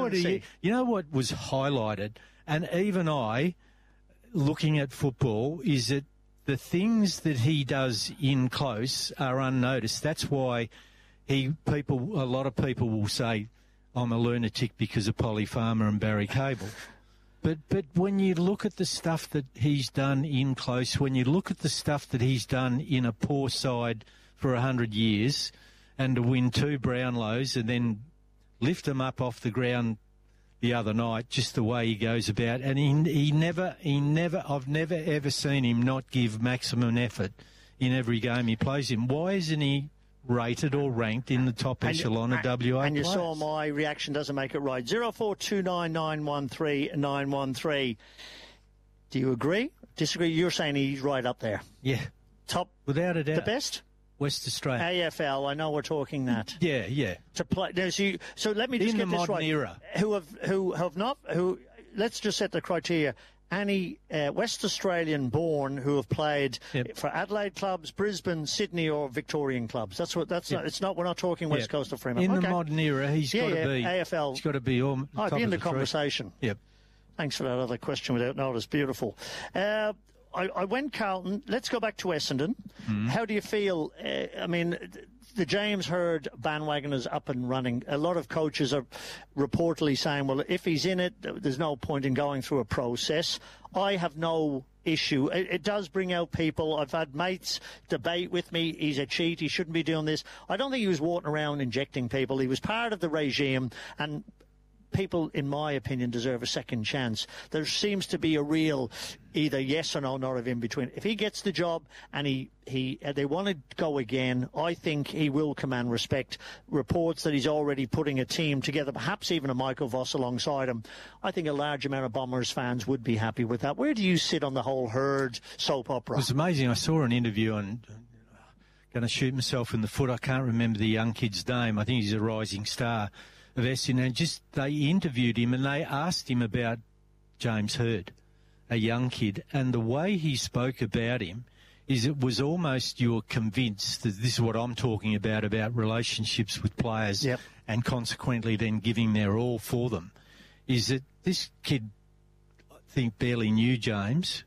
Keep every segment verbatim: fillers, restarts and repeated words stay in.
what he, you know what was highlighted, and even I, looking at football, is that the things that he does in close are unnoticed. That's why he people a lot of people will say I'm a lunatic because of Polly Farmer and Barry Cable. But but when you look at the stuff that he's done in close, when you look at the stuff that he's done in a poor side for a hundred years, and to win two Brownlows and then lift them up off the ground the other night, just the way he goes about, and he he never he never I've never ever seen him not give maximum effort in every game he plays in. Why isn't he rated or ranked in the top and echelon you, of W A And you players? saw my reaction doesn't make it right. Zero four two nine nine one three nine one three. Do you agree? Disagree? You're saying he's right up there. Yeah, top without a doubt. The best. West Australia. A F L, I know we're talking that. Yeah, yeah. To play, no, so, you, so let me just in get the this modern right. Era. Who have who have not who? Let's just set the criteria. Any uh, West Australian born who have played yep. for Adelaide clubs, Brisbane, Sydney, or Victorian clubs. That's what. That's yep. not. It's not. We're not talking West yep. Coast of Fremantle. In okay. the modern era, he's yeah, got to yeah, be A F L. He's got to be all. I'd be in the, the conversation. Yep. Thanks for that other question without notice. Beautiful. Uh, I, I went Carlton. Let's go back to Essendon. Mm. How do you feel? Uh, I mean, the James Hird bandwagon is up and running. A lot of coaches are reportedly saying, well, if he's in it, there's no point in going through a process. I have no issue. It, it does bring out people. I've had mates debate with me. He's a cheat. He shouldn't be doing this. I don't think he was walking around injecting people. He was part of the regime, and people, in my opinion, deserve a second chance. There seems to be a real either yes or no, not of in between. If he gets the job and he, he uh, they want to go again, I think he will command respect. Reports that he's already putting a team together, perhaps even a Michael Voss alongside him. I think a large amount of Bombers fans would be happy with that. Where do you sit on the whole Hird soap opera? It was amazing. I saw an interview on... Going to shoot myself in the foot. I can't remember the young kid's name. I think he's a rising star of Essendon. And just they interviewed him and they asked him about James Hird, a young kid, and the way he spoke about him is it was almost you're convinced that this is what I'm talking about, about relationships with players yep. and consequently then giving their all for them, is that this kid, I think, barely knew James,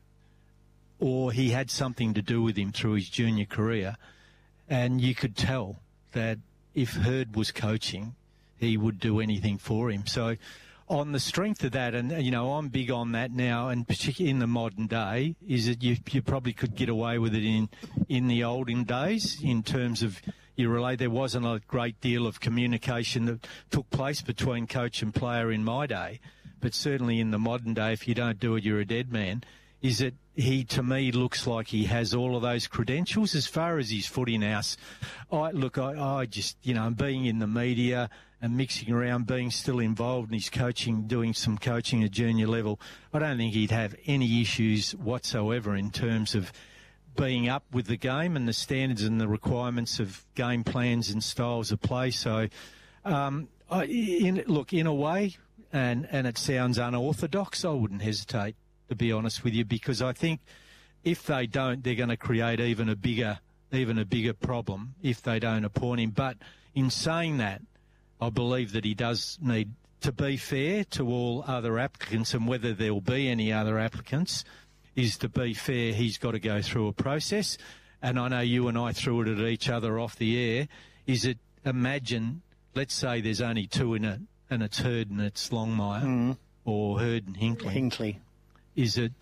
or he had something to do with him through his junior career. And you could tell that if Hird was coaching, he would do anything for him. So on the strength of that, and, you know, I'm big on that now, and particularly in the modern day, is that you, you probably could get away with it in, in the olden days in terms of you relate. There wasn't a great deal of communication that took place between coach and player in my day. But certainly in the modern day, if you don't do it, you're a dead man. Is that he, to me, looks like he has all of those credentials as far as his footing house. I, look, I, I just, you know, being in the media and mixing around, being still involved in his coaching, doing some coaching at junior level, I don't think he'd have any issues whatsoever in terms of being up with the game and the standards and the requirements of game plans and styles of play. So, um, I, in, look, in a way, and, and it sounds unorthodox, I wouldn't hesitate, to be honest with you, because I think if they don't, they're going to create even a bigger, even a bigger problem if they don't appoint him. But in saying that, I believe that he does need to be fair to all other applicants, and whether there will be any other applicants is to be fair. He's got to go through a process, and I know you and I threw it at each other off the air. Is it imagine, let's say there's only two in it, and it's Hird and it's Longmire, mm. or Hird and Hinkley. Hinkley. Is it,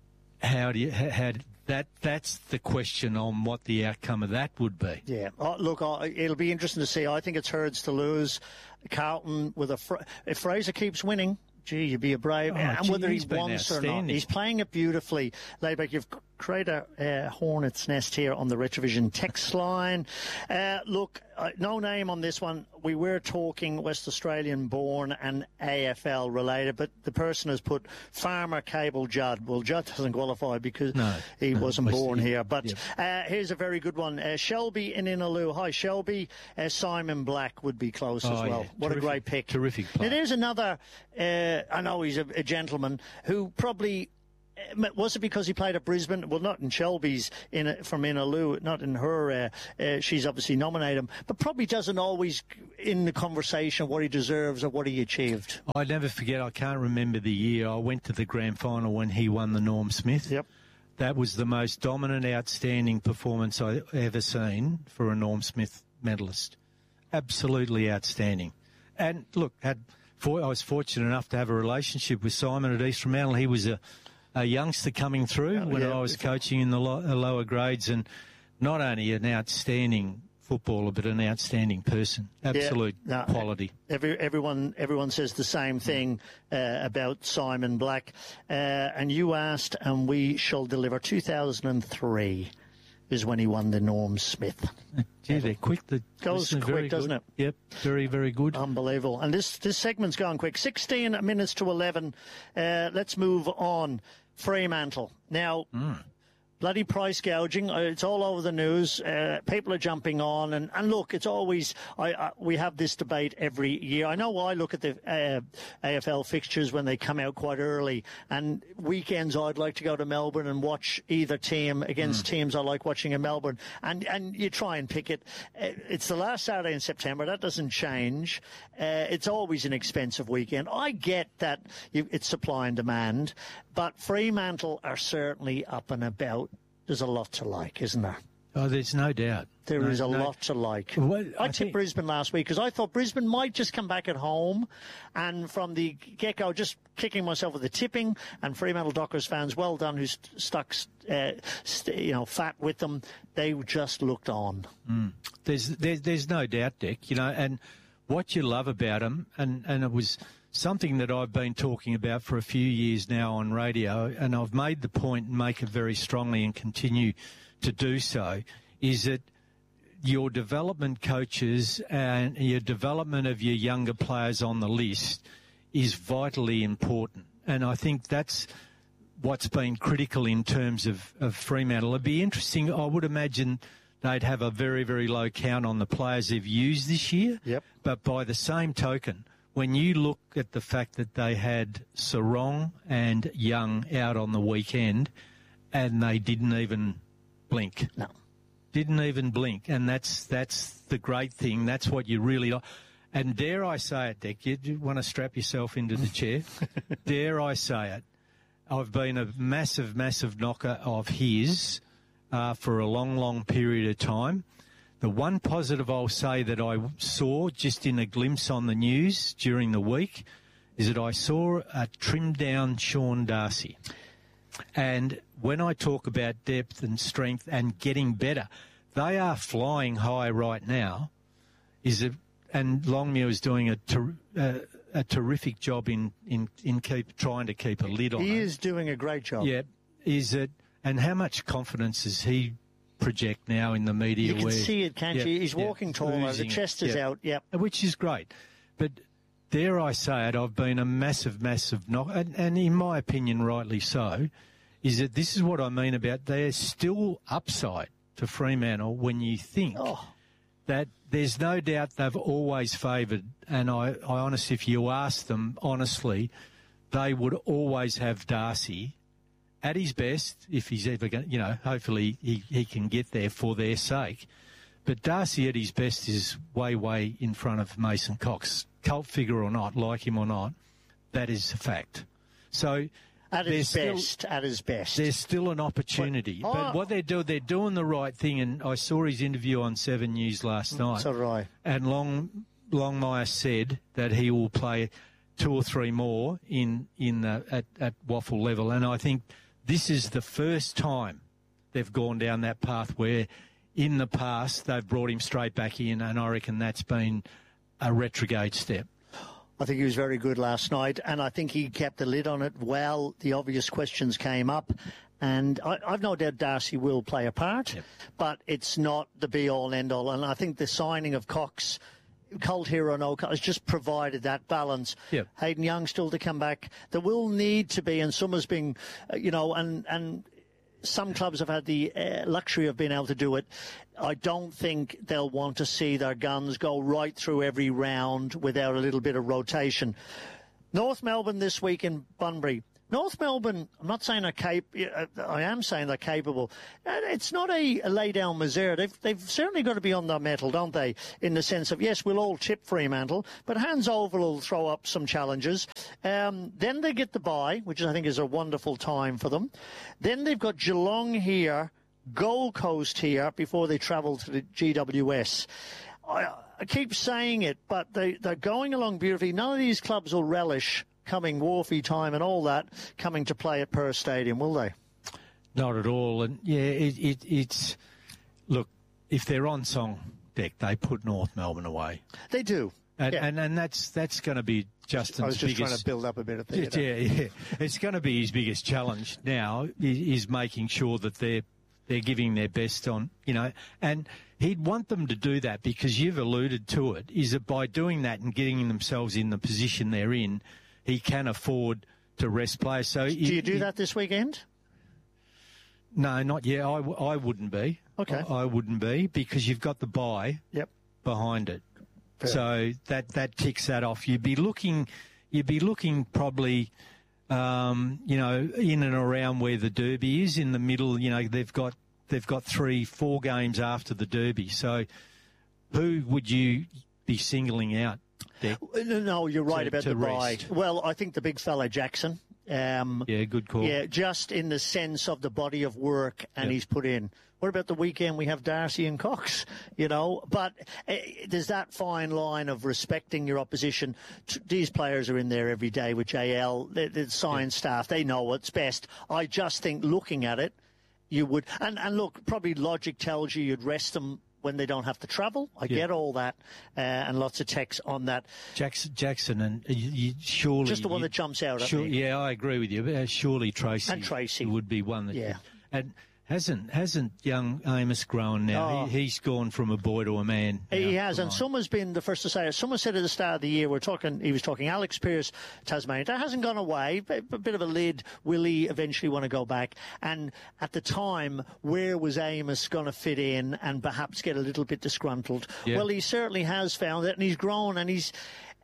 how do you, how, how that, that's the question on what the outcome of that would be. Yeah. Oh, look, oh, it'll be interesting to see. I think it's Hird's to lose. Carlton, with a, if Fraser keeps winning, gee, you'd be a brave. Oh, and gee, whether he he's been wants or not, he's playing it beautifully. Layback, you've created a uh, hornet's nest here on the Retrovision text line. Uh, look, uh, no name on this one. We were talking West Australian born and A F L related, but the person has put Farmer Cable Judd. Well, Judd doesn't qualify because no, he no, wasn't born here. But yep. uh, here's a very good one. Uh, Shelby in Inaloo. Hi, Shelby. Uh, Simon Black would be close oh, as well. Yeah. What terrific, a great pick. Terrific player. Now, there's another, uh, I know he's a, a gentleman, who probably Was it because he played at Brisbane? Well, not in Shelby's, in a, from Inaloo, not in her. Uh, uh, she's obviously nominated him, but probably doesn't always in the conversation of what he deserves or what he achieved. I never forget, I can't remember the year, I went to the grand final when he won the Norm Smith. Yep. That was the most dominant, outstanding performance I've ever seen for a Norm Smith medalist. Absolutely outstanding. And, look, had for, I was fortunate enough to have a relationship with Simon at East Fremantle. He was a, a youngster coming through oh, when yeah. I was coaching in the lo- lower grades, and not only an outstanding footballer, but an outstanding person. Absolute yeah, no, quality. Every, everyone everyone says the same thing uh, about Simon Black. Uh, and you asked, and we shall deliver. two thousand three is when he won the Norm Smith. Gee, they're quick. The goes quick, doesn't good. it? Yep, very, very good. Unbelievable. And this, this segment's gone quick. sixteen minutes to eleven. Uh, let's move on. Fremantle. Now... Mm. Bloody price gouging. It's all over the news. Uh, people are jumping on. And, and look, it's always, I, I, we have this debate every year. I know I look at the uh, A F L fixtures when they come out quite early. And weekends, I'd like to go to Melbourne and watch either team against mm. teams I like watching in Melbourne. And, and you try and pick it. It's the last Saturday in September. That doesn't change. Uh, it's always an expensive weekend. I get that you, it's supply and demand. But Fremantle are certainly up and about. There's a lot to like, isn't there? Oh, there's no doubt. There no, is a no. lot to like. Well, I, I I tipped think... Brisbane last week because I thought Brisbane might just come back at home. And from the get-go, just kicking myself with the tipping. And Fremantle Dockers fans, well done, who st- stuck uh, st- you know, fat with them. They just looked on. Mm. There's, there's there's no doubt, Dick. You know, and what you love about them, and, and it was something that I've been talking about for a few years now on radio, and I've made the point and make it very strongly and continue to do so, is that your development coaches and your development of your younger players on the list is vitally important. And I think that's what's been critical in terms of, of Fremantle. It'd be interesting, I would imagine they'd have a very, very low count on the players they've used this year. Yep. But by the same token, when you look at the fact that they had Sarong and Young out on the weekend and they didn't even blink. No. Didn't even blink. And that's that's the great thing. That's what you really like. And dare I say it, Dick, you, you want to strap yourself into the chair? Dare I say it, I've been a massive, massive knocker of his uh, for a long, long period of time. The one positive I'll say that I saw just in a glimpse on the news during the week is that I saw a trimmed down Sean Darcy. And when I talk about depth and strength and getting better, they are flying high right now. Is it? And Longmuir is doing a, ter, uh, a terrific job in, in, in keep trying to keep a lid on it. He is doing a great job. Yeah. Is it? And how much confidence is he project now in the media? You can where, see it, can't yep, you? He's yep, walking taller, the chest is yep, out, yep. Which is great. But dare I say it, I've been a massive, massive knock, and, and in my opinion, rightly so, is that this is what I mean about there's still upside to Fremantle when you think oh. that there's no doubt they've always favoured, and I, I honestly, if you ask them honestly, they would always have Darcy at his best, if he's ever going to, you know, hopefully he, he can get there for their sake. But Darcy at his best is way, way in front of Mason Cox. Cult figure or not, like him or not, that is a fact. So at his still, best, at his best. There's still an opportunity. But, oh. but what they're doing, they're doing the right thing. And I saw his interview on Seven News last night. So right. And Long Longmire said that he will play two or three more in in the, at, at Waffle level. And I think this is the first time they've gone down that path where in the past they've brought him straight back in, and I reckon that's been a retrograde step. I think he was very good last night, and I think he kept the lid on it well. The obvious questions came up, and I, I've no doubt Darcy will play a part, yep. but it's not the be-all and end-all. And I think the signing of Cox, Colt Hero, no, has just provided that balance. Yep. Hayden Young still to come back. There will need to be, and Summer's being, uh, you know, and and some clubs have had the uh, luxury of being able to do it. I don't think they'll want to see their guns go right through every round without a little bit of rotation. North Melbourne this week in Bunbury. North Melbourne, I'm not saying they're capable. I am saying they're capable. It's not a, a lay-down misere. They've, they've certainly got to be on their mettle, don't they? In the sense of, yes, we'll all tip Fremantle, but Hans Oval will throw up some challenges. Um, then they get the bye, which I think is a wonderful time for them. Then they've got Geelong here, Gold Coast here, before they travel to the G W S. I, I keep saying it, but they, they're going along beautifully. None of these clubs will relish coming Wharfie time and all that coming to play at Perth Stadium, will they? Not at all. And yeah, it, it, it's look, if they're on song deck, they put North Melbourne away. They do. And yeah. and, and that's that's going to be Justin's biggest. I was just biggest, trying to build up a bit of theatre. Yeah, yeah. It's going to be his biggest challenge now is, is making sure that they're they're giving their best on, you know, and he'd want them to do that because you've alluded to it, is that by doing that and getting themselves in the position they're in, he can afford to rest players. So do you do that this weekend? No, not yet. I, w- I wouldn't be. Okay. I, I wouldn't be because you've got the bye yep. behind it. Fair. So that, that ticks that off. You'd be looking, you'd be looking probably, um, you know, in and around where the Derby is in the middle. You know, they've got they've got three, four games after the Derby. So who would you be singling out? Dick, no, no, you're right to, about to the bye. rest. Well, I think the big fella Jackson. Um, yeah, good call. Yeah, just in the sense of the body of work and yep. he's put in. What about the weekend we have Darcy and Cox, you know? But uh, there's that fine line of respecting your opposition. T- these players are in there every day with J L. They're, they're science yep. staff. They know what's best. I just think looking at it, you would... And, and look, probably logic tells you you'd rest them when they don't have to travel. I yeah. get all that, uh, and lots of text on that. Jackson, Jackson and uh, you, you, surely... Just the one you, that jumps out at sure, me. Yeah, I agree with you. Uh, surely Tracy, and Tracy would be one that... Yeah. And hasn't hasn't young Amos grown now? Oh. He, he's gone from a boy to a man. He now, has, and on. someone's been the first to say it. Someone said at the start of the year, we're talking, he was talking Alex Pearce, Tasmania. That hasn't gone away. A bit of a lid. Will he eventually want to go back? And at the time, where was Amos going to fit in and perhaps get a little bit disgruntled? Yeah. Well, he certainly has found it, and he's grown, and he's...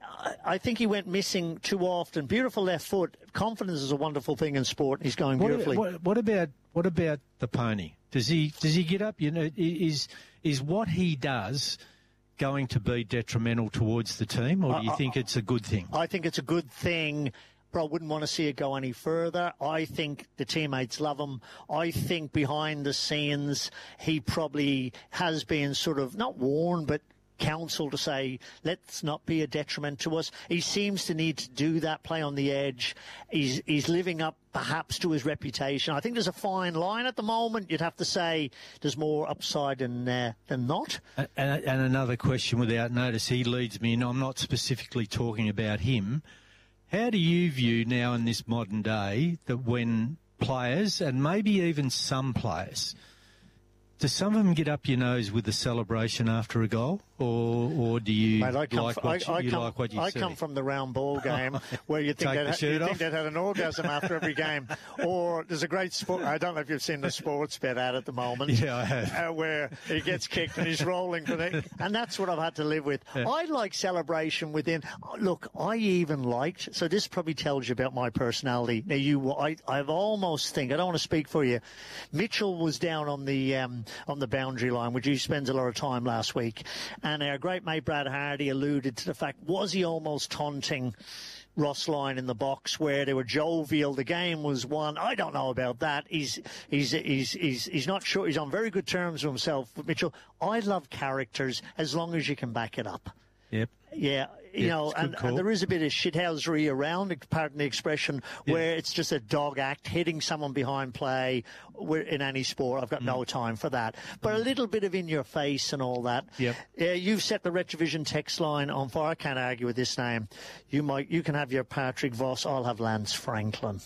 I think he went missing too often. Beautiful left foot. Confidence is a wonderful thing in sport. He's going beautifully. What, what, what about what about the pony? Does he does he get up? You know, is is what he does going to be detrimental towards the team, or do you I, think I, it's a good thing? I think it's a good thing. But I wouldn't want to see it go any further. I think the teammates love him. I think behind the scenes he probably has been sort of not warned, but counsel to say, let's not be a detriment to us. He seems to need to do that, play on the edge. He's he's living up perhaps to his reputation. I think there's a fine line at the moment. You'd have to say there's more upside than uh, than not. And, and another question without notice, he leads me in. I'm not specifically talking about him. How do you view now in this modern day that when players, and maybe even some players, do some of them get up your nose with the celebration after a goal, or or do you Mate, I come like from, what I, I you, you come, like what you I see? come from the round ball game where you think that you think they'd had an orgasm after every game. Or there's a great sport. I don't know if you've seen the sports bet ad at the moment. Yeah, I have. Uh, where he gets kicked and he's rolling for the, and that's what I've had to live with. Yeah. I like celebration within. Look, I even liked. So this probably tells you about my personality. Now you, I, I've almost think I don't want to speak for you. Mitchell was down on the um, on the boundary line, which he spends a lot of time last week. And our great mate Brad Hardy alluded to the fact, was he almost taunting Ross Lyon in the box where they were jovial? The game was won. I don't know about that. He's he's he's he's he's not sure. He's on very good terms with himself. But Mitchell, I love characters as long as you can back it up. Yep. Yeah, you yep, know, and, and there is a bit of shithousery around, pardon the expression, yep. where it's just a dog act, hitting someone behind play in any sport. I've got mm. no time for that. But mm. a little bit of in your face and all that. Yep. Uh, you've set the Retrovision text line on fire. I can't argue with this name. You might, you can have your Patrick Voss. I'll have Lance Franklin.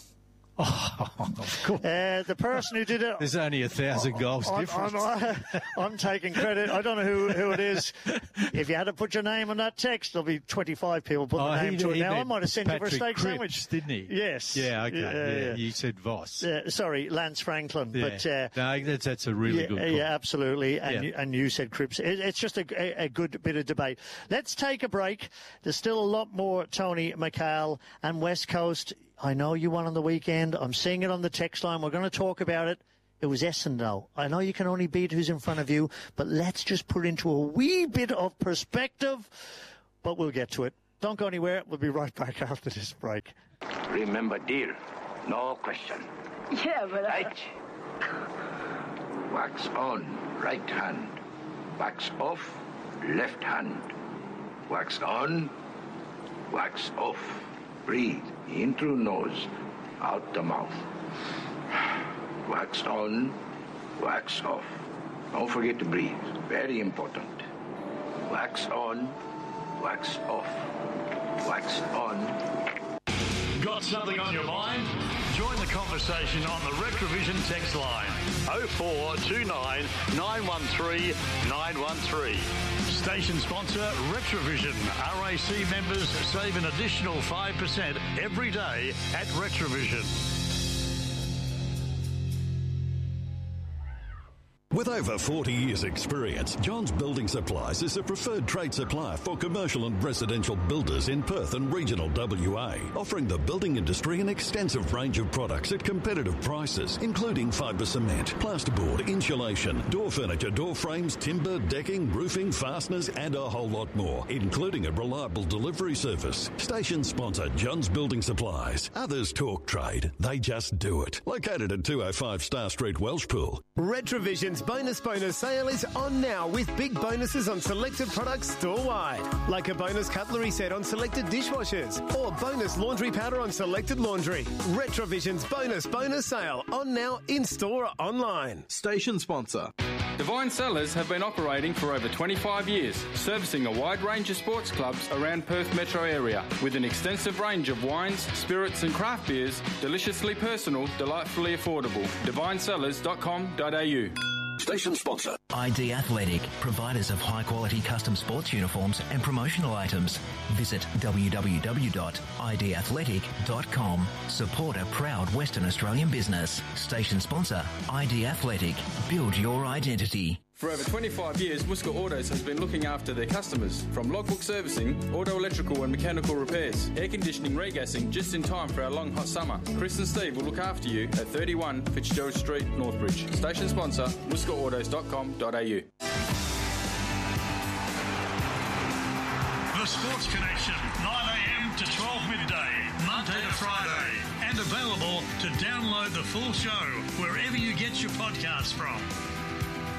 Oh, of course. Uh, the person who did it. There's only a thousand goals I'm, difference. I'm, I'm taking credit. I don't know who, who it is. If you had to put your name on that text, there'll be twenty-five people putting oh, their name he, to it he now. I might have sent Patrick you for a steak Cripps, sandwich, didn't he? Yes. Yeah. Okay. Yeah, yeah, yeah. You said Voss. Uh, sorry, Lance Franklin. Yeah. But uh, no, that's that's a really yeah, good call. Yeah, absolutely. And yeah. you, and you said Cripps. It, it's just a, a, a good bit of debate. Let's take a break. There's still a lot more Tony McHale and West Coast. I know you won on the weekend. I'm seeing it on the text line. We're going to talk about it. It was Essendon. I know you can only beat who's in front of you, but let's just put into a wee bit of perspective. But we'll get to it. Don't go anywhere. We'll be right back after this break. Remember, dear, no question. Yeah, but I... Right. Wax on, right hand. Wax off, left hand. Wax on, wax off. Breathe in through nose, out the mouth. Wax on, wax off. Don't forget to breathe. Very important. Wax on, wax off. Wax on. Got something on your mind? Join the conversation on the Retrovision text line oh four two nine, nine one three, nine one three. Station sponsor Retrovision. R A C members save an additional five percent every day at Retrovision. With over forty years' experience, Johns Building Supplies is a preferred trade supplier for commercial and residential builders in Perth and regional W A, offering the building industry an extensive range of products at competitive prices, including fibre cement, plasterboard, insulation, door furniture, door frames, timber, decking, roofing, fasteners, and a whole lot more, including a reliable delivery service. Station sponsor Johns Building Supplies. Others talk trade, they just do it. Located at two oh five Star Street, Welshpool. Retrovision's bonus bonus sale is on now with big bonuses on selected products store-wide. Like a bonus cutlery set on selected dishwashers or bonus laundry powder on selected laundry. Retrovision's bonus bonus sale on now in-store or online. Station sponsor. Divine Cellars have been operating for over twenty-five years, servicing a wide range of sports clubs around Perth metro area with an extensive range of wines, spirits and craft beers, deliciously personal, delightfully affordable. divine cellars dot com dot a u. Station sponsor. I D Athletic, providers of high-quality custom sports uniforms and promotional items. Visit w w w dot i d athletic dot com. Support a proud Western Australian business. Station sponsor, I D Athletic. Build your identity. For over twenty-five years, Muska Autos has been looking after their customers. From logbook servicing, auto electrical and mechanical repairs, air conditioning, regassing, just in time for our long hot summer. Chris and Steve will look after you at thirty-one Fitzgerald Street, Northbridge. Station sponsor, muska autos dot com dot a u. The Sports Connection, nine a m to twelve midday, Monday to Friday. And available to download the full show wherever you get your podcasts from.